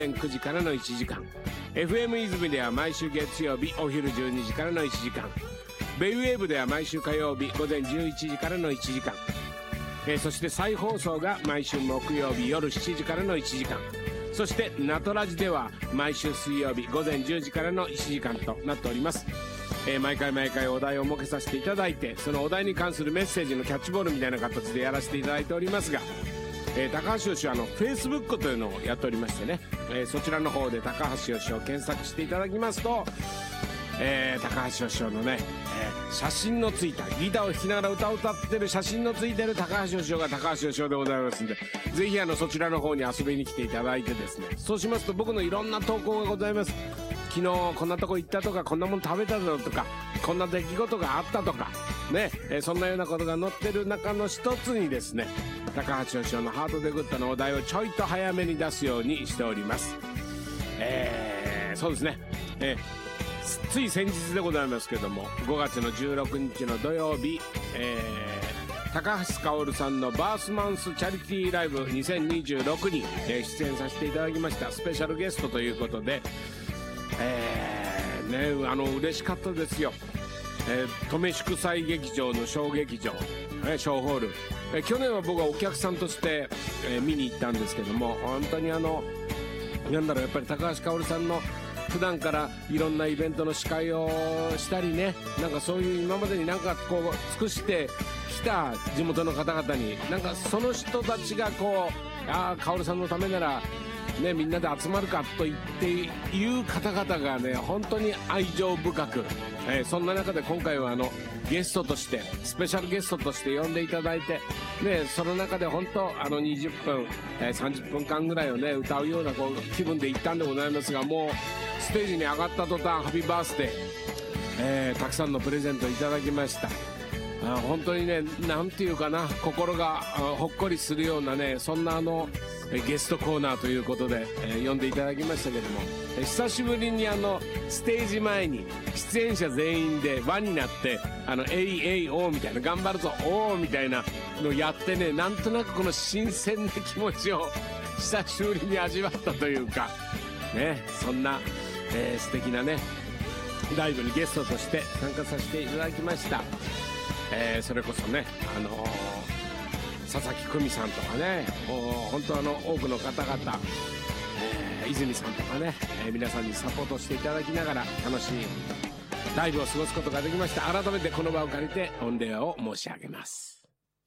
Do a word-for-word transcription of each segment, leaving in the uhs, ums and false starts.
くじからのいちじかん、 エフエム 泉では毎週月曜日お昼じゅうにじからのいちじかん、ベイウェーブでは毎週火曜日午前じゅういちじからのいちじかん、えー、そして再放送が毎週木曜日夜しちじからのいちじかん、そしてナトラジでは毎週水曜日午前じゅうじからのいちじかんとなっております。えー、毎回毎回お題を設けさせていただいて、そのお題に関するメッセージのキャッチボールみたいな形でやらせていただいておりますが、えー、高橋義雄はあのフェイスブックというのをやっておりましてね、えー、そちらの方で高橋義雄を検索していただきますと、えー、高橋義雄のね、えー、写真のついたギターを弾きながら歌を歌ってる写真のついてる高橋義雄が高橋義雄でございますんで、ぜひあのそちらの方に遊びに来ていただいてですね、そうしますと僕のいろんな投稿がございます。昨日こんなとこ行ったとか、こんなもん食べたぞとか、こんな出来事があったとかね、えー、そんなようなことが載ってる中の一つにですね、高橋義雄のハートでグッドのお題をちょいと早めに出すようにしております。えー、そうですね、えー、つい先日でございますけども、ごがつのじゅうろくにちの土曜日、えー、高橋薫さんのバースマンスチャリティーライブにせんにじゅうろくに、えー、出演させていただきました。スペシャルゲストということで、えー、ね、あの嬉しかったですよ。えー、登米祝祭劇場の小劇場、えー、小ホール、えー、去年は僕はお客さんとして、えー、見に行ったんですけども、本当にあのなんだろう、やっぱり高橋薫さんの普段からいろんなイベントの司会をしたりね、なんかそういう今までになんかこう尽くしてきた地元の方々に、なんかその人たちがこう、ああ薫さんのためならね、みんなで集まるかと言っていう方々がね、本当に愛情深く、えー、そんな中で今回はあのゲストとしてスペシャルゲストとして呼んでいただいて、ね、その中で本当あのにじゅっぷん、えー、さんじゅっぷんかんぐらいをね歌うようなこう気分で行ったんでございますが、もうステージに上がった途端ハッピーバースデー、えー、たくさんのプレゼントいただきました。あ、本当にね、なんていうかな、心がほっこりするようなね、そんなあのゲストコーナーということで、えー、呼んでいただきましたけども、えー、久しぶりにあのステージ前に出演者全員で輪になってあのえいえいおーみたいな、頑張るぞおーみたいなのやってね、なんとなくこの新鮮な気持ちを久しぶりに味わったというかね、そんな、えー、素敵なねライブにゲストとして参加させていただきました。えー、それこそね、あのー佐々木久美さんとかね、もう本当あの多くの方々、えー、泉さんとかね、えー、皆さんにサポートしていただきながら楽しいライブを過ごすことができました。改めてこの場を借りて御礼を申し上げます。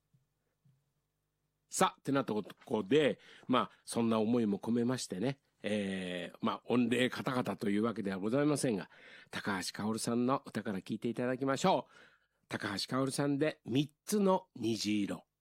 さあってなったところで、まあそんな思いも込めましてね、えー、まあ御礼方々というわけではございませんが、高橋薫さんの歌から聴いていただきましょう。高橋薫さんでみっつの虹色。